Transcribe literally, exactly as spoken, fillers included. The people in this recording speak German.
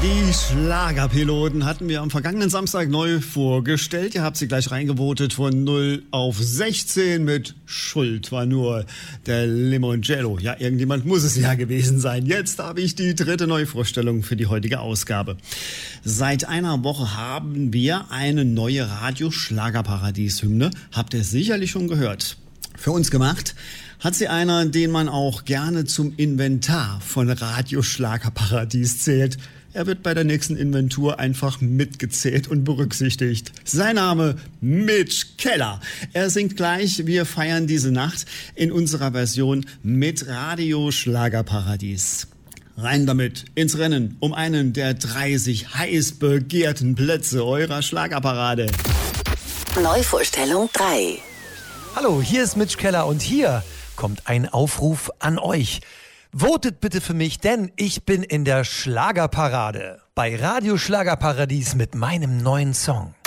Die Schlagerpiloten hatten wir am vergangenen Samstag neu vorgestellt. Ihr habt sie gleich reingevotet von null auf sechzehn mit Schuld war nur der Limoncello. Ja, irgendjemand muss es ja gewesen sein. Jetzt habe ich die dritte Neuvorstellung für die heutige Ausgabe. Seit einer Woche haben wir eine neue Radio-Schlagerparadies-Hymne. Habt ihr sicherlich schon gehört. Für uns gemacht hat sie einer, den man auch gerne zum Inventar von Radio Schlagerparadies zählt. Er wird bei der nächsten Inventur einfach mitgezählt und berücksichtigt. Sein Name Mitch Keller. Er singt gleich Wir feiern diese Nacht in unserer Version mit Radio Schlagerparadies. Rein damit ins Rennen um einen der dreißig heiß begehrten Plätze eurer Schlagerparade. Neuvorstellung drei. Hallo, hier ist Mitch Keller und hier kommt ein Aufruf an euch. Votet bitte für mich, denn ich bin in der Schlagerparade bei Radio Schlagerparadies mit meinem neuen Song.